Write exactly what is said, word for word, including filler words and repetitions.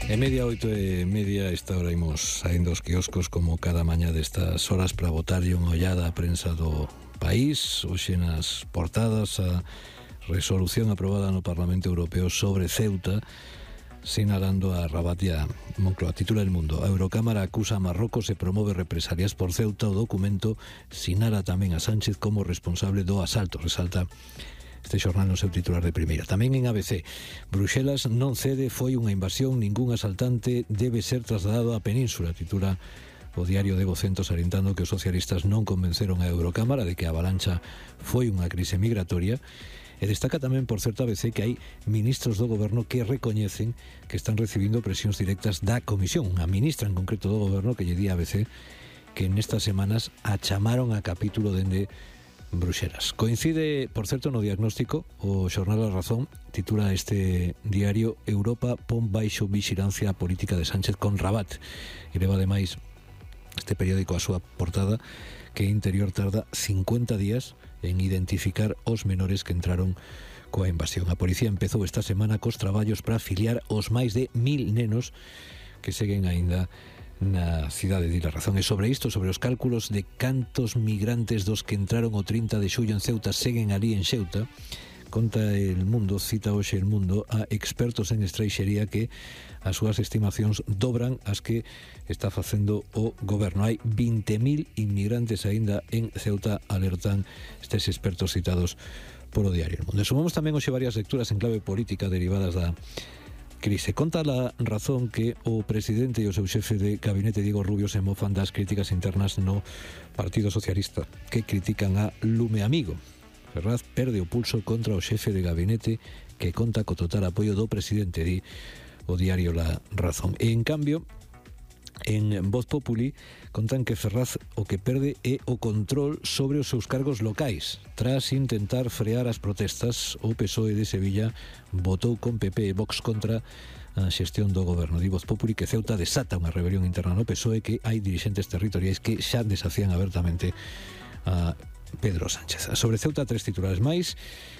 E media, oito e media, esta hora imos saindo os quioscos como cada mañá destas horas para botarlle unha ollada á prensa do país. Hoxe nas portadas a resolución aprobada no Parlamento Europeo sobre Ceuta, sinalando a Rabat e a Moncloa. Titula El Mundo: a Eurocámara acusa a Marrocos e promove represalias por Ceuta. O documento sinala tamén a Sánchez como responsable do asalto, resalta este xornal no seu titular de primeira. Tamén en A B C: Bruxelas non cede, foi unha invasión, ningún asaltante debe ser trasladado á península. Titula o diario de Vocento, salientando que os socialistas non convenceron a Eurocámara de que a avalancha foi unha crise migratoria. E destaca tamén, por certo, A B C, que hai ministros do goberno que recoñecen que están recibindo presións directas da Comisión. A ministra en concreto do goberno que lle di a A B C que nestas semanas a chamaron a capítulo dende Bruxelas. Coincide, por certo, no diagnóstico o xornal A Razón. Titula este diario: Europa pon baixo vixilancia a política de Sánchez con Rabat. E leva ademais este periódico a súa portada que Interior tarda cincuenta días en identificar os menores que entraron coa invasión. A policía empezou esta semana cos traballos para afiliar os máis de mil nenos que seguen aínda na cidade de La Razón. E sobre isto, sobre os cálculos de cantos migrantes dos que entraron o trinta de xullo en Ceuta seguen ali en Ceuta, conta El Mundo, cita hoxe El Mundo a expertos en estraixería que as súas estimacións dobran as que está facendo o goberno. Hai vinte mil inmigrantes aínda en Ceuta, alertan estes expertos citados polo diario El Mundo. E sumamos tamén hoxe varias lecturas en clave política derivadas da crise. Conta La Razón que o presidente e o seu xefe de gabinete, Diego Rubio, se mofan das críticas internas no Partido Socialista, que critican a Lume Amigo. Ferraz perde o pulso contra o xefe de gabinete, que conta co total apoio do presidente, di o diario La Razón. E en cambio, en Voz Populi contan que Ferraz o que perde é o control sobre os seus cargos locais. Tras intentar frear as protestas, o P S O E de Sevilla votou con P P e Vox contra a xestión do goberno. Di Voz Populi que Ceuta desata unha rebelión interna no P S O E, que hai dirixentes territoriais que xa desafían abertamente a Pedro Sánchez. Sobre Ceuta, tres titulares máis.